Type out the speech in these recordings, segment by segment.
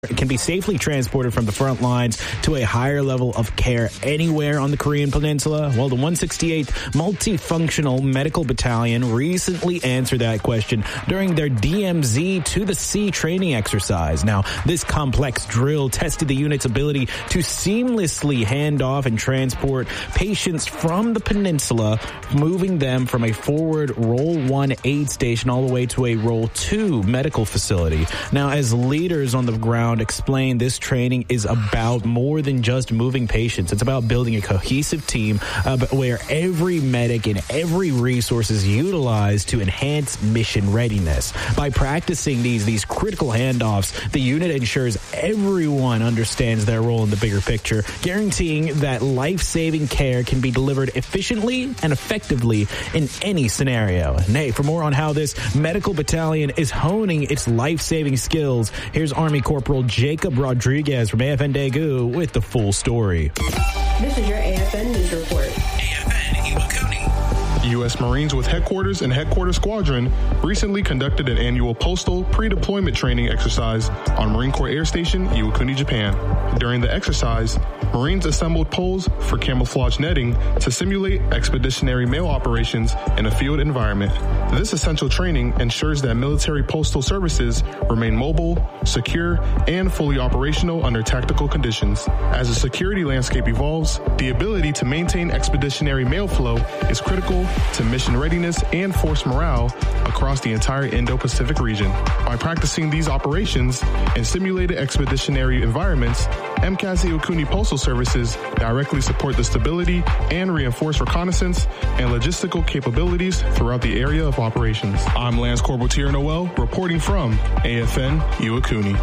It can be safely transported from the front lines to a higher level of care anywhere on the Korean Peninsula. Well, the 168th Multifunctional Medical Battalion recently answered that question during their DMZ to the Sea training exercise. Now, this complex drill tested the unit's ability to seamlessly hand off and transport patients from the peninsula, moving them from a forward Role 1 aid station all the way to a Role 2 medical facility. Now, as leaders on the ground explain, this training is about more than just moving patients. It's about building a cohesive team where every medic and every resource is utilized to enhance mission readiness. By practicing these critical handoffs, the unit ensures everyone understands their role in the bigger picture, guaranteeing that life-saving care can be delivered efficiently and effectively in any scenario. And hey, for more on how this medical battalion is honing its life-saving skills, here's Army Corporal Jacob Rodriguez from AFN Daegu with the full story. This is your AFN News Report. AFN Iwakuni. U.S. Marines with Headquarters and Headquarters Squadron recently conducted an annual postal pre-deployment training exercise on Marine Corps Air Station, Iwakuni, Japan. During the exercise, Marines assembled poles for camouflage netting to simulate expeditionary mail operations in a field environment. This essential training ensures that military postal services remain mobile, secure, and fully operational under tactical conditions. As the security landscape evolves, the ability to maintain expeditionary mail flow is critical to mission readiness and force morale across the entire Indo-Pacific region. By practicing these operations in simulated expeditionary environments, MCAS Iwakuni Postal Services directly support the stability and reinforce reconnaissance and logistical capabilities throughout the area of operations. I'm Lance Corporal Tier Noel, reporting from AFN Iwakuni.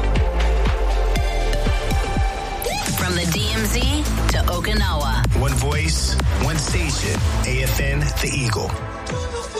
From the DMZ to Okinawa. One voice, one station. AFN The Eagle.